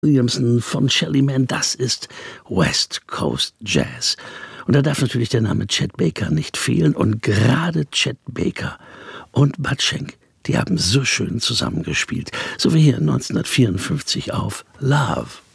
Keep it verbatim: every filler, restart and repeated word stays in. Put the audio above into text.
Williamson von Shelly Man, das ist West Coast Jazz. Und da darf natürlich der Name Chet Baker nicht fehlen. Und gerade Chet Baker und Bud Shank, die haben so schön zusammengespielt. So wie hier neunzehnhundertvierundfünfzig auf Love.